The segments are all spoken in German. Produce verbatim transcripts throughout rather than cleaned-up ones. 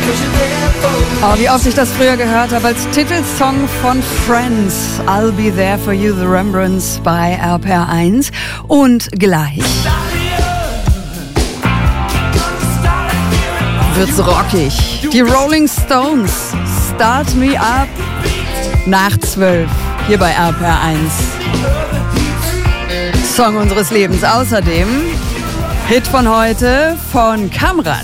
Oh, wie oft ich das früher gehört habe als Titelsong von Friends. I'll Be There For You, The Remembrance bei R P R eins. Und gleich wird's rockig. Die Rolling Stones, Start Me Up, nach zwölf, hier bei R P R eins. Song unseres Lebens. Außerdem Hit von heute von Kamrat.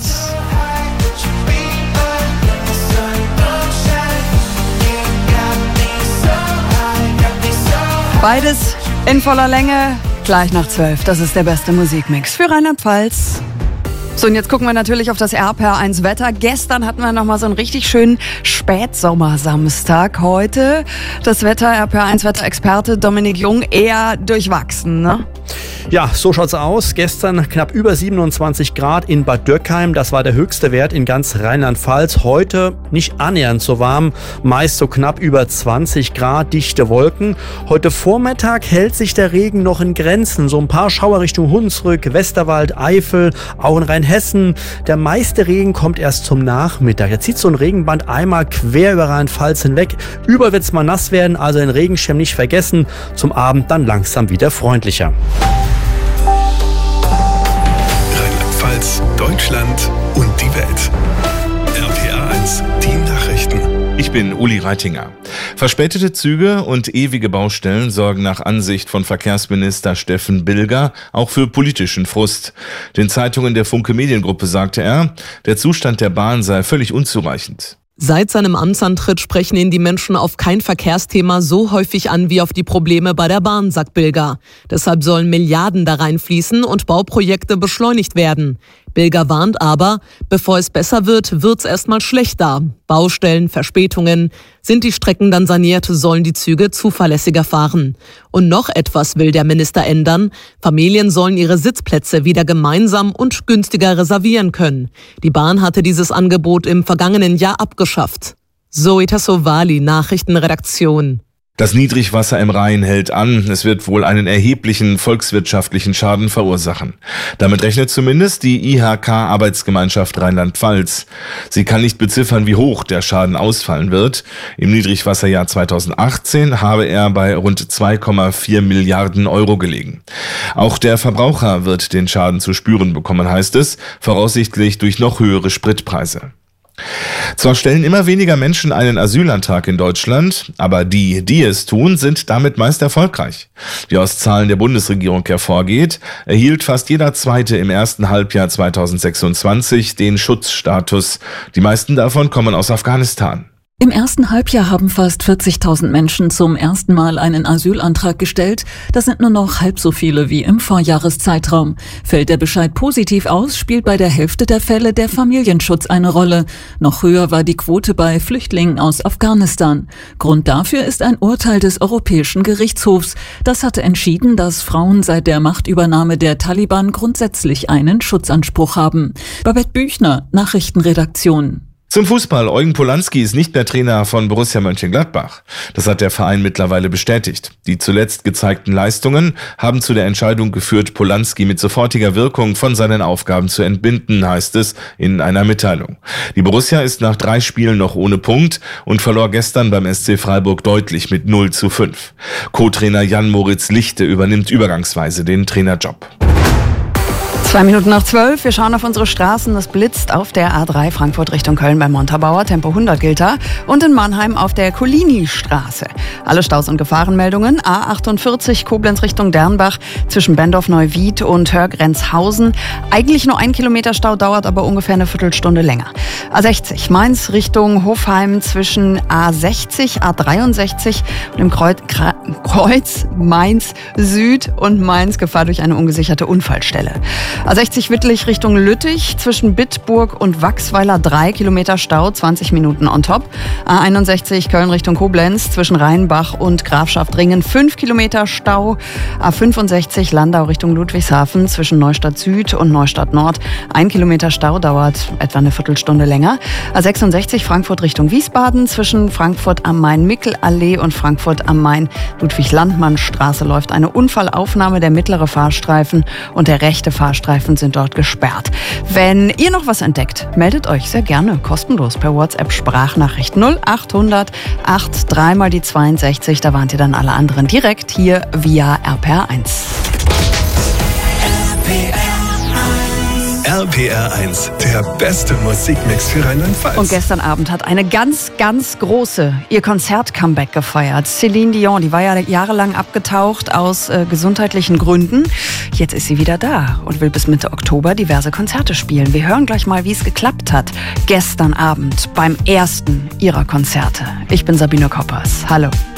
Beides in voller Länge, gleich nach zwölf. Das ist der beste Musikmix für Rheinland-Pfalz. So, und jetzt gucken wir natürlich auf das R P R eins Wetter. Gestern hatten wir nochmal so einen richtig schönen Spätsommersamstag. Heute das Wetter, R P R eins Wetterexperte Dominik Jung, eher durchwachsen, ne? Ja, so schaut's aus. Gestern knapp über siebenundzwanzig Grad in Bad Dürkheim. Das war der höchste Wert in ganz Rheinland-Pfalz. Heute nicht annähernd so warm, meist so knapp über zwanzig Grad, dichte Wolken. Heute Vormittag hält sich der Regen noch in Grenzen. So ein paar Schauer Richtung Hunsrück, Westerwald, Eifel, auch in Rheinhessen. Der meiste Regen kommt erst zum Nachmittag. Jetzt zieht so ein Regenband einmal quer über Rheinland-Pfalz hinweg. Überall wird's mal nass werden, also den Regenschirm nicht vergessen. Zum Abend dann langsam wieder freundlicher. Deutschland und die Welt. R P R eins, die Nachrichten. Ich bin Uli Reitinger. Verspätete Züge und ewige Baustellen sorgen nach Ansicht von Verkehrsminister Steffen Bilger auch für politischen Frust. Den Zeitungen der Funke Mediengruppe sagte er, der Zustand der Bahn sei völlig unzureichend. Seit seinem Amtsantritt sprechen ihn die Menschen auf kein Verkehrsthema so häufig an wie auf die Probleme bei der Bahn, sagt Bilger. Deshalb sollen Milliarden da reinfließen und Bauprojekte beschleunigt werden. Bilger warnt aber, bevor es besser wird, wird's erstmal schlechter. Baustellen, Verspätungen. Sind die Strecken dann saniert, sollen die Züge zuverlässiger fahren. Und noch etwas will der Minister ändern. Familien sollen ihre Sitzplätze wieder gemeinsam und günstiger reservieren können. Die Bahn hatte dieses Angebot im vergangenen Jahr abgeschafft. Zoe Tassovali, Nachrichtenredaktion. Das Niedrigwasser im Rhein hält an. Es wird wohl einen erheblichen volkswirtschaftlichen Schaden verursachen. Damit rechnet zumindest die I H K-Arbeitsgemeinschaft Rheinland-Pfalz. Sie kann nicht beziffern, wie hoch der Schaden ausfallen wird. Im Niedrigwasserjahr zweitausendachtzehn habe er bei rund zwei Komma vier Milliarden Euro gelegen. Auch der Verbraucher wird den Schaden zu spüren bekommen, heißt es, voraussichtlich durch noch höhere Spritpreise. Zwar stellen immer weniger Menschen einen Asylantrag in Deutschland, aber die, die es tun, sind damit meist erfolgreich. Wie aus Zahlen der Bundesregierung hervorgeht, erhielt fast jeder Zweite im ersten Halbjahr zweitausendsechsundzwanzig den Schutzstatus. Die meisten davon kommen aus Afghanistan. Im ersten Halbjahr haben fast vierzigtausend Menschen zum ersten Mal einen Asylantrag gestellt. Das sind nur noch halb so viele wie im Vorjahreszeitraum. Fällt der Bescheid positiv aus, spielt bei der Hälfte der Fälle der Familienschutz eine Rolle. Noch höher war die Quote bei Flüchtlingen aus Afghanistan. Grund dafür ist ein Urteil des Europäischen Gerichtshofs. Das hatte entschieden, dass Frauen seit der Machtübernahme der Taliban grundsätzlich einen Schutzanspruch haben. Babette Büchner, Nachrichtenredaktion. Zum Fußball. Eugen Polanski ist nicht mehr Trainer von Borussia Mönchengladbach. Das hat der Verein mittlerweile bestätigt. Die zuletzt gezeigten Leistungen haben zu der Entscheidung geführt, Polanski mit sofortiger Wirkung von seinen Aufgaben zu entbinden, heißt es in einer Mitteilung. Die Borussia ist nach drei Spielen noch ohne Punkt und verlor gestern beim S C Freiburg deutlich mit null zu fünf. Co-Trainer Jan-Moritz Lichte übernimmt übergangsweise den Trainerjob. Zwei Minuten nach zwölf, wir schauen auf unsere Straßen. Das blitzt auf der A drei Frankfurt Richtung Köln beim Montabaur, Tempo hundert gilt da. Und in Mannheim auf der Collini-Straße. Alle Staus und Gefahrenmeldungen. A achtundvierzig Koblenz Richtung Dernbach zwischen Bendorf-Neuwied und Hörgrenzhausen. Eigentlich nur ein Kilometer Stau, dauert aber ungefähr eine Viertelstunde länger. A sechzig Mainz Richtung Hofheim zwischen A sechzig, A dreiundsechzig und im Kreuz, Kreuz Mainz Süd und Mainz Gefahr durch eine ungesicherte Unfallstelle. A sechzig Wittlich Richtung Lüttich zwischen Bitburg und Wachsweiler drei Kilometer Stau, zwanzig Minuten on top. A einundsechzig Köln Richtung Koblenz zwischen Rheinbach und Grafschaftringen fünf Kilometer Stau. A fünfundsechzig Landau Richtung Ludwigshafen zwischen Neustadt Süd und Neustadt Nord ein Kilometer Stau, dauert etwa eine Viertelstunde länger. länger. A sechsundsechzig Frankfurt Richtung Wiesbaden zwischen Frankfurt am Main-Mickel-Allee und Frankfurt am Main-Ludwig-Landmann-Straße läuft eine Unfallaufnahme. Der mittlere Fahrstreifen und der rechte Fahrstreifen sind dort gesperrt. Wenn ihr noch was entdeckt, meldet euch sehr gerne kostenlos per WhatsApp-Sprachnachricht null achthundert acht drei mal die zweiundsechzig. Da warnt ihr dann alle anderen direkt hier via R P R eins. R P R eins, der beste Musikmix für Rheinland-Pfalz. Und gestern Abend hat eine ganz, ganz große ihr Konzert-Comeback gefeiert. Celine Dion, die war ja jahrelang abgetaucht aus äh, gesundheitlichen Gründen. Jetzt ist sie wieder da und will bis Mitte Oktober diverse Konzerte spielen. Wir hören gleich mal, wie es geklappt hat. Gestern Abend beim ersten ihrer Konzerte. Ich bin Sabine Koppers. Hallo.